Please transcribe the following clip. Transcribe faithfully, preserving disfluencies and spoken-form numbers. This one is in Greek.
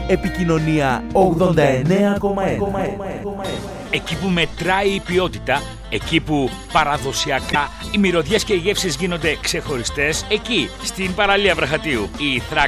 Επικοινωνία ογδόντα εννέα κόμμα ένα. Εκεί που μετράει η ποιότητα, εκεί που παραδοσιακά οι μυρωδιές και οι γεύσεις γίνονται ξεχωριστές, εκεί στην παραλία Βραχατίου η